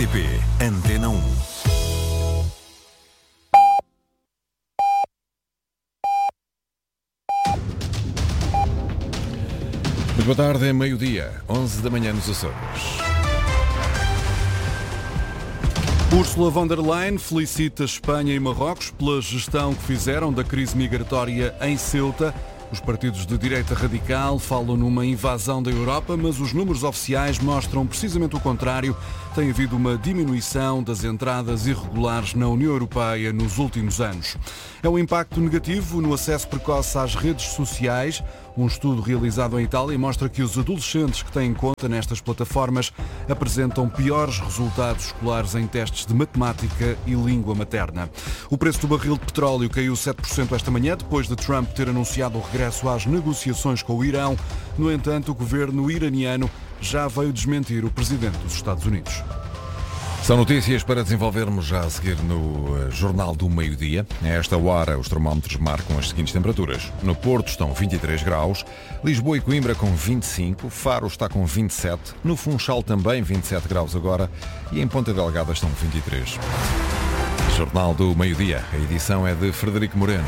RTP Antena 1. Muito boa tarde, é meio-dia, 11 da manhã nos Açores. Ursula von der Leyen felicita Espanha e Marrocos pela gestão que fizeram da crise migratória em Ceuta. Os partidos de direita radical falam numa invasão da Europa, mas os números oficiais mostram precisamente o contrário. Tem havido uma diminuição das entradas irregulares na União Europeia nos últimos anos. É um impacto negativo no acesso precoce às redes sociais. Um estudo realizado em Itália mostra que os adolescentes que têm conta nestas plataformas apresentam piores resultados escolares em testes de matemática e língua materna. O preço do barril de petróleo caiu 7% esta manhã, depois de Trump ter anunciado o regresso às negociações com o Irão. No entanto, o governo iraniano já veio desmentir o presidente dos Estados Unidos. São notícias para desenvolvermos já a seguir no Jornal do Meio-Dia. A esta hora, os termómetros marcam as seguintes temperaturas. No Porto estão 23 graus, Lisboa e Coimbra com 25, Faro está com 27, no Funchal também 27 graus agora e em Ponta Delgada estão 23. Jornal do Meio-Dia. A edição é de Frederico Moreno.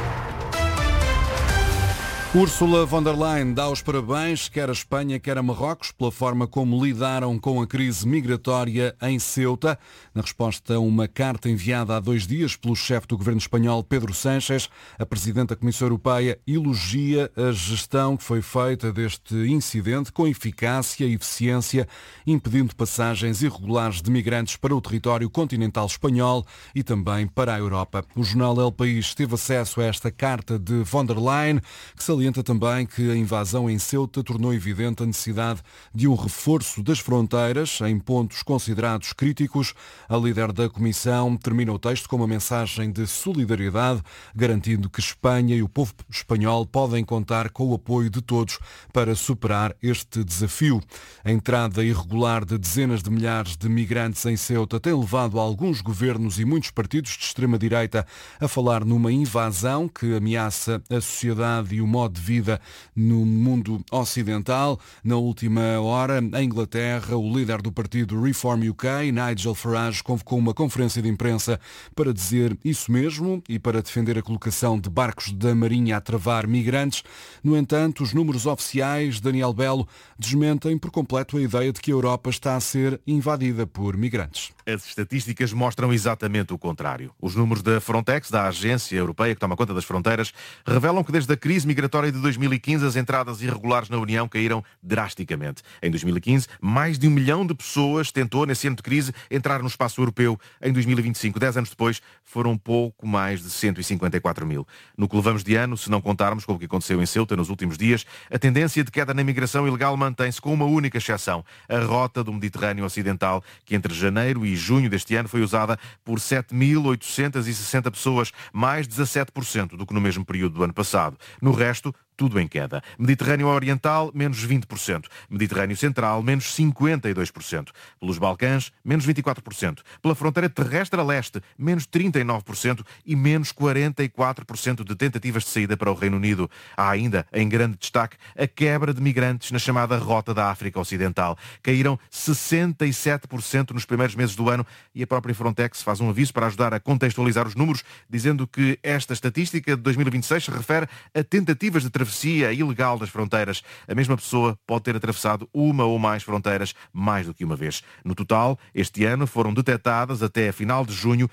Ursula von der Leyen dá os parabéns, quer a Espanha, quer a Marrocos, pela forma como lidaram com a crise migratória em Ceuta. Na resposta a uma carta enviada há 2 dias pelo chefe do governo espanhol, Pedro Sánchez, a Presidente da Comissão Europeia elogia a gestão que foi feita deste incidente com eficácia e eficiência, impedindo passagens irregulares de migrantes para o território continental espanhol e também para a Europa. O jornal El País teve acesso a esta carta de von der Leyen, que salienta também que a invasão em Ceuta tornou evidente a necessidade de um reforço das fronteiras em pontos considerados críticos. A líder da Comissão termina o texto com uma mensagem de solidariedade, garantindo que Espanha e o povo espanhol podem contar com o apoio de todos para superar este desafio. A entrada irregular de dezenas de milhares de migrantes em Ceuta tem levado alguns governos e muitos partidos de extrema-direita a falar numa invasão que ameaça a sociedade e o modo de vida no mundo ocidental. Na última hora, em Inglaterra, o líder do partido Reform UK, Nigel Farage, convocou uma conferência de imprensa para dizer isso mesmo e para defender a colocação de barcos da Marinha a travar migrantes. No entanto, os números oficiais, Daniel Belo, desmentem por completo a ideia de que a Europa está a ser invadida por migrantes. As estatísticas mostram exatamente o contrário. Os números da Frontex, da agência europeia que toma conta das fronteiras, revelam que desde a crise migratória de 2015 as entradas irregulares na União caíram drasticamente. Em 2015, mais de 1 milhão de pessoas tentou, nesse ano de crise, entrar no espaço europeu. Em 2025, 10 anos depois, foram pouco mais de 154 mil. No que levamos de ano, se não contarmos com o que aconteceu em Ceuta nos últimos dias, a tendência de queda na imigração ilegal mantém-se com uma única exceção, a rota do Mediterrâneo Ocidental, que entre janeiro e junho deste ano foi usada por 7.860 pessoas, mais 17% do que no mesmo período do ano passado. No resto, tudo em queda. Mediterrâneo Oriental, menos 20%. Mediterrâneo Central, menos 52%. Pelos Balcãs, menos 24%. Pela fronteira terrestre a leste, menos 39% e menos 44% de tentativas de saída para o Reino Unido. Há ainda, em grande destaque, a quebra de migrantes na chamada Rota da África Ocidental. Caíram 67% nos primeiros meses do ano e a própria Frontex faz um aviso para ajudar a contextualizar os números, dizendo que esta estatística de 2026 se refere a tentativas de travessia ilegal das fronteiras. A mesma pessoa pode ter atravessado uma ou mais fronteiras mais do que uma vez. No total, este ano foram detectadas até a final de junho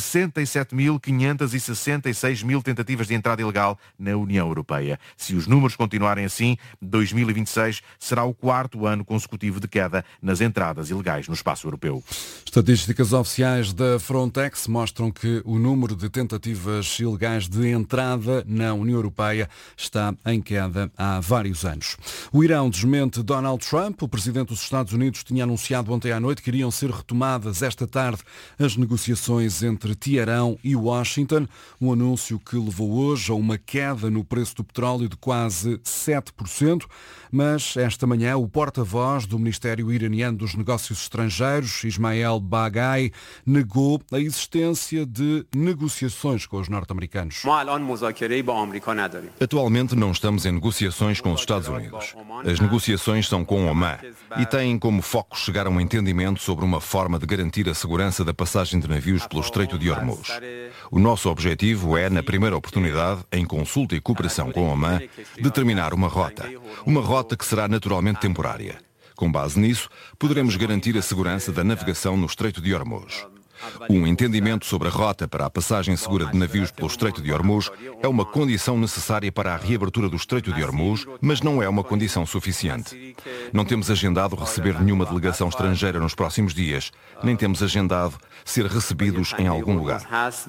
67.566 mil tentativas de entrada ilegal na União Europeia. Se os números continuarem assim, 2026 será o 4º ano consecutivo de queda nas entradas ilegais no espaço europeu. Estatísticas oficiais da Frontex mostram que o número de tentativas ilegais de entrada na União Europeia está em queda há vários anos. O Irão desmente Donald Trump. O presidente dos Estados Unidos tinha anunciado ontem à noite que iriam ser retomadas esta tarde as negociações entre Teherão e Washington. Um anúncio que levou hoje a uma queda no preço do petróleo de quase 7%. Mas esta manhã o porta-voz do Ministério Iraniano dos Negócios Estrangeiros, Ismael Baghai, negou a existência de negociações com os norte-americanos. Atualmente não não estamos em negociações com os Estados Unidos. As negociações são com Omã e têm como foco chegar a um entendimento sobre uma forma de garantir a segurança da passagem de navios pelo Estreito de Hormuz. O nosso objetivo é, na primeira oportunidade, em consulta e cooperação com Omã, determinar uma rota que será naturalmente temporária. Com base nisso, poderemos garantir a segurança da navegação no Estreito de Hormuz. Um entendimento sobre a rota para a passagem segura de navios pelo Estreito de Hormuz é uma condição necessária para a reabertura do Estreito de Hormuz, mas não é uma condição suficiente. Não temos agendado receber nenhuma delegação estrangeira nos próximos dias, nem temos agendado ser recebidos em algum lugar.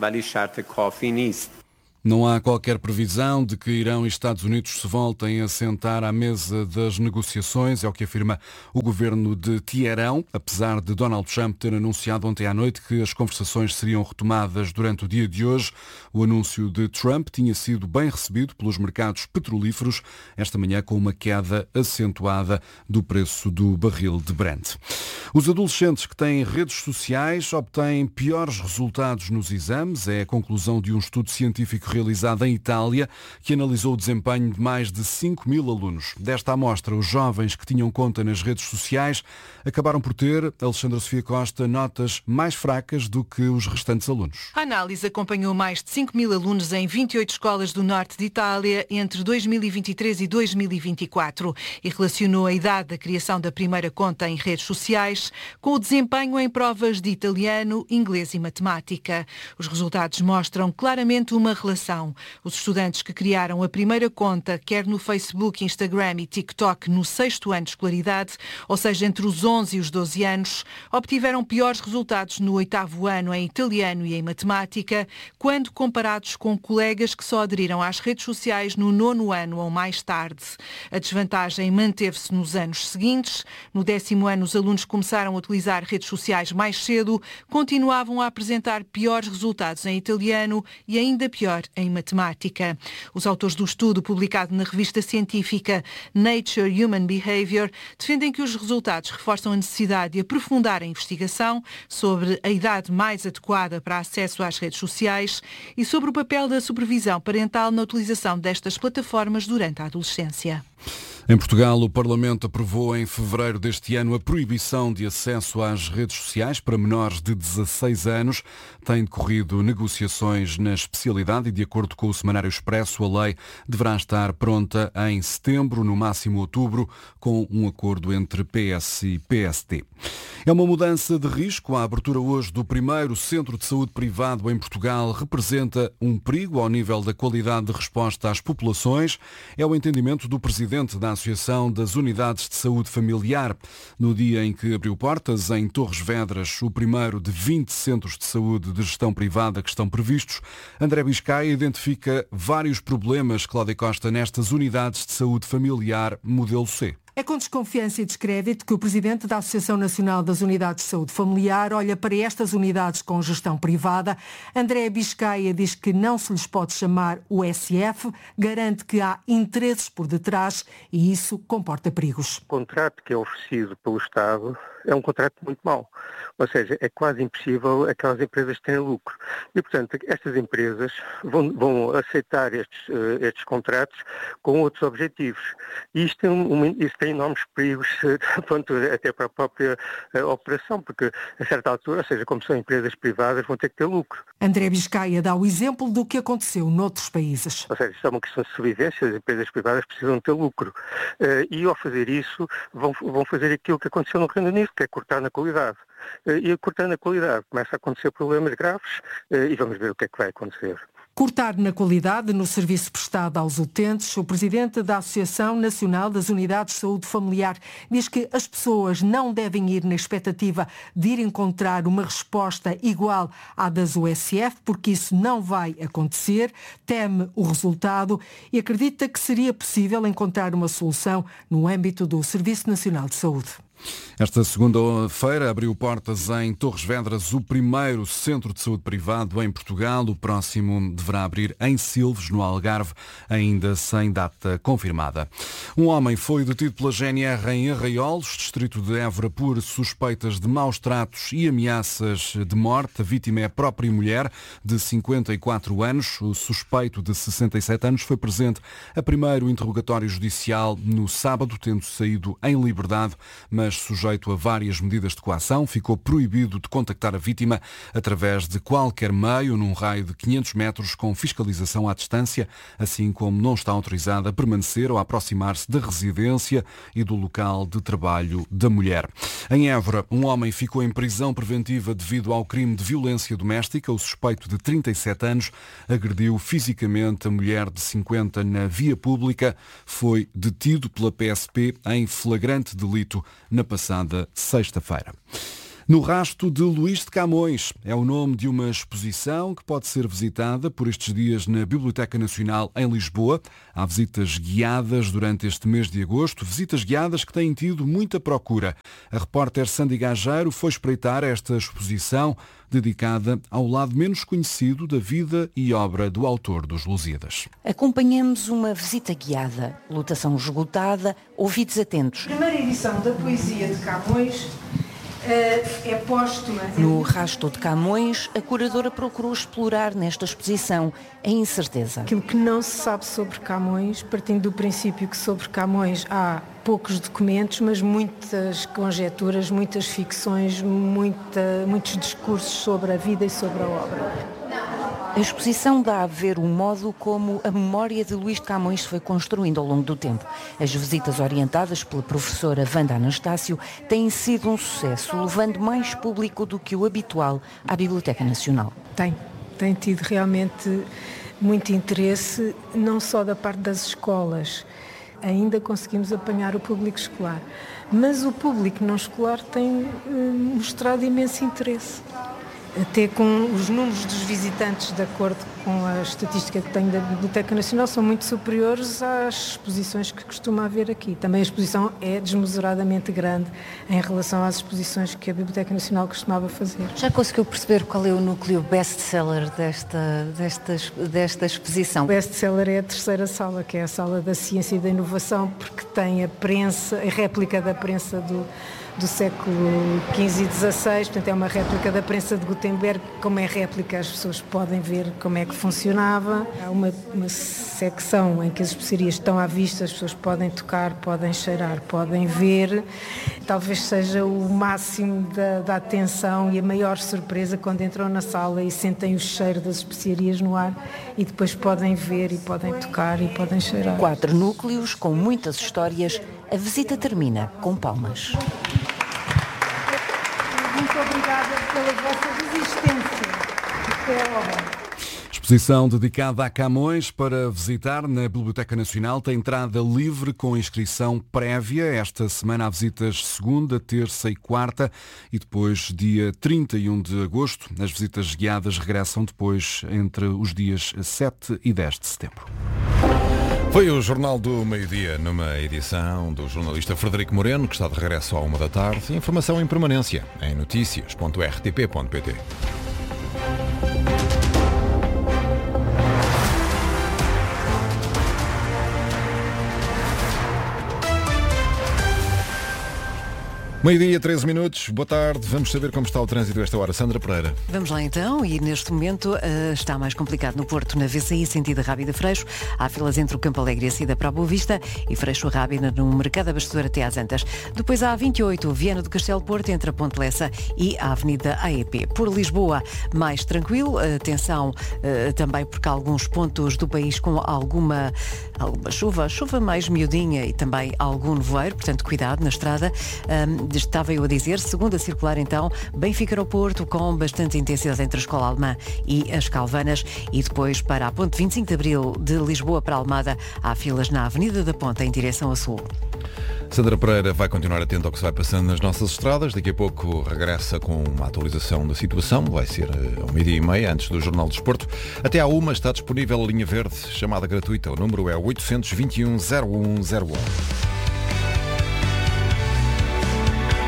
Não há qualquer previsão de que Irão e Estados Unidos se voltem a sentar à mesa das negociações, é o que afirma o governo de Teherão, apesar de Donald Trump ter anunciado ontem à noite que as conversações seriam retomadas durante o dia de hoje. O anúncio de Trump tinha sido bem recebido pelos mercados petrolíferos, esta manhã com uma queda acentuada do preço do barril de Brent. Os adolescentes que têm redes sociais obtêm piores resultados nos exames, é a conclusão de um estudo científico realizado em Itália, que analisou o desempenho de mais de 5.000 alunos. Desta amostra, os jovens que tinham conta nas redes sociais acabaram por ter, Alexandra Sofia Costa, notas mais fracas do que os restantes alunos. A análise acompanhou mais de 5.000 alunos em 28 escolas do norte de Itália entre 2023 e 2024 e relacionou a idade da criação da primeira conta em redes sociais com o desempenho em provas de italiano, inglês e matemática. Os resultados mostram claramente uma relação. Os estudantes que criaram a primeira conta, quer no Facebook, Instagram e TikTok, no 6º ano de escolaridade, ou seja, entre os 11 e os 12 anos, obtiveram piores resultados no 8º ano em italiano e em matemática, quando comparados com colegas que só aderiram às redes sociais no 9º ano ou mais tarde. A desvantagem manteve-se nos anos seguintes. No 10º ano, os alunos começaram a utilizar redes sociais mais cedo, continuavam a apresentar piores resultados em italiano e ainda pior em matemática. Os autores do estudo, publicado na revista científica Nature Human Behavior, defendem que os resultados reforçam a necessidade de aprofundar a investigação sobre a idade mais adequada para acesso às redes sociais e sobre o papel da supervisão parental na utilização destas plataformas durante a adolescência. Em Portugal, o Parlamento aprovou em fevereiro deste ano a proibição de acesso às redes sociais para menores de 16 anos. Têm decorrido negociações na especialidade e, de acordo com o Semanário Expresso, a lei deverá estar pronta em setembro, no máximo outubro, com um acordo entre PS e PSD. É uma mudança de risco. A abertura hoje do primeiro centro de saúde privado em Portugal representa um perigo ao nível da qualidade de resposta às populações. É o entendimento do presidente da Associação das Unidades de Saúde Familiar. No dia em que abriu portas em Torres Vedras, o primeiro de 20 centros de saúde de gestão privada que estão previstos, André Biscaia identifica vários problemas, Cláudia Costa, nestas unidades de saúde familiar modelo C. É com desconfiança e descrédito que o presidente da Associação Nacional das Unidades de Saúde Familiar olha para estas unidades com gestão privada. André Biscaia diz que não se lhes pode chamar USF, garante que há interesses por detrás e isso comporta perigos. O contrato que é oferecido pelo Estado é um contrato muito mau. Ou seja, é quase impossível aquelas empresas terem lucro. E, portanto, estas empresas vão aceitar estes contratos com outros objetivos. E isto tem enormes perigos até para a própria operação, porque a certa altura, ou seja, como são empresas privadas, vão ter que ter lucro. André Biscaia dá o exemplo do que aconteceu noutros países. Ou seja, isto é uma questão de sobrevivência, as empresas privadas precisam ter lucro. E ao fazer isso, vão fazer aquilo que aconteceu no Reino Unido, que é cortar na qualidade. E cortando na qualidade começa a acontecer problemas graves e vamos ver o que é que vai acontecer. Cortar na qualidade no serviço prestado aos utentes, o presidente da Associação Nacional das Unidades de Saúde Familiar diz que as pessoas não devem ir na expectativa de ir encontrar uma resposta igual à das USF, porque isso não vai acontecer, teme o resultado e acredita que seria possível encontrar uma solução no âmbito do Serviço Nacional de Saúde. Esta segunda-feira abriu portas em Torres Vedras o primeiro centro de saúde privado em Portugal. O próximo deverá abrir em Silves, no Algarve, ainda sem data confirmada. Um homem foi detido pela GNR em Arraiolos, distrito de Évora, por suspeitas de maus tratos e ameaças de morte. A vítima é a própria mulher, de 54 anos. O suspeito, de 67 anos, foi presente a primeiro interrogatório judicial no sábado, tendo saído em liberdade, mas sujeito a várias medidas de coação. Ficou proibido de contactar a vítima através de qualquer meio, num raio de 500 metros, com fiscalização à distância, assim como não está autorizado a permanecer ou a aproximar-se da residência e do local de trabalho da mulher. Em Évora, um homem ficou em prisão preventiva devido ao crime de violência doméstica. O suspeito, de 37 anos, agrediu fisicamente a mulher de 50 na via pública. Foi detido pela PSP em flagrante delito na passada sexta-feira. No Rasto de Luís de Camões é o nome de uma exposição que pode ser visitada por estes dias na Biblioteca Nacional em Lisboa. Há visitas guiadas durante este mês de agosto, visitas guiadas que têm tido muita procura. A repórter Sandy Gageiro foi espreitar esta exposição dedicada ao lado menos conhecido da vida e obra do autor dos Lusíadas. Acompanhamos uma visita guiada, lotação esgotada, ouvidos atentos. Primeira edição da poesia de Camões é póstuma. No Rasto de Camões, a curadora procurou explorar nesta exposição a incerteza. Aquilo que não se sabe sobre Camões, partindo do princípio que sobre Camões há poucos documentos, mas muitas conjecturas, muitas ficções, muitos discursos sobre a vida e sobre a obra. A exposição dá a ver o modo como a memória de Luís de Camões se foi construindo ao longo do tempo. As visitas orientadas pela professora Wanda Anastácio têm sido um sucesso, levando mais público do que o habitual à Biblioteca Nacional. Tem tido realmente muito interesse, não só da parte das escolas. Ainda conseguimos apanhar o público escolar, mas o público não escolar tem mostrado imenso interesse. Até com os números dos visitantes, de acordo com a estatística que tenho da Biblioteca Nacional, são muito superiores às exposições que costuma haver aqui. Também a exposição é desmesuradamente grande em relação às exposições que a Biblioteca Nacional costumava fazer. Já conseguiu perceber qual é o núcleo best-seller desta exposição? O best-seller é a terceira sala, que é a sala da ciência e da inovação, porque tem a réplica da prensa do século XV e XVI, portanto é uma réplica da prensa de Gutenberg. Como é réplica, as pessoas podem ver como é que funcionava. Há uma secção em que as especiarias estão à vista, as pessoas podem tocar, podem cheirar, podem ver. Talvez seja o máximo da atenção e a maior surpresa quando entram na sala e sentem o cheiro das especiarias no ar e depois podem ver e podem tocar e podem cheirar. 4 núcleos com muitas histórias. A visita termina com palmas. Muito obrigada pela vossa resistência até a obra. Exposição dedicada a Camões para visitar na Biblioteca Nacional. Tem entrada livre com inscrição prévia. Esta semana há visitas segunda, terça e quarta e depois dia 31 de agosto. As visitas guiadas regressam depois entre os dias 7 e 10 de setembro. Foi o Jornal do Meio-Dia, numa edição do jornalista Frederico Moreno, que está de regresso à 13h. Informação em permanência em noticias.rtp.pt. Meio-dia, 13 minutos. Boa tarde. Vamos saber como está o trânsito esta hora. Sandra Pereira. Vamos lá então, e neste momento está mais complicado no Porto, na VCI, sentido Rábida Freixo. Há filas entre o Campo Alegre e a saída para a Boa Vista e Freixo Rábida no Mercado Abastecedor até às Antas. Depois há a 28, Viana do Castelo Porto, entre a Ponte Lessa e a Avenida AEP. Por Lisboa, mais tranquilo. Atenção também porque há alguns pontos do país com alguma chuva mais miudinha e também algum nevoeiro, portanto cuidado na estrada. Estava eu a dizer, segunda circular então, Benfica ao Porto, com bastante intensidade entre a Escola Alemã e as Calvanas, e depois para a ponte 25 de Abril de Lisboa para Almada, há filas na Avenida da Ponta em direção a sul. Sandra Pereira vai continuar atento ao que se vai passando nas nossas estradas. Daqui a pouco regressa com uma atualização da situação. Vai ser ao 12h30, antes do Jornal do Desporto. Até à 1 está disponível a linha verde, chamada gratuita. O número é 821 0101.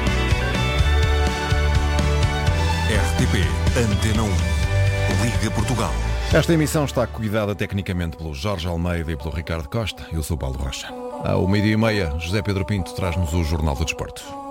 Antena 1. Liga Portugal. Esta emissão está cuidada tecnicamente pelo Jorge Almeida e pelo Ricardo Costa. Eu sou Paulo Rocha. Ao 12:30, José Pedro Pinto traz-nos o Jornal do Desporto.